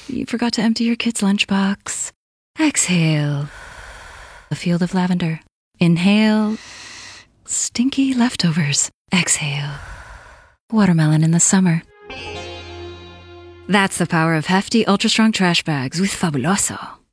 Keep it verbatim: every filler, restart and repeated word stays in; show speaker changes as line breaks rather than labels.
You forgot to empty your kid's lunchbox. Exhale. A field of lavender. Inhale. Stinky leftovers. Exhale. Watermelon in the summer. That's the power of hefty, ultra-strong trash bags with Fabuloso.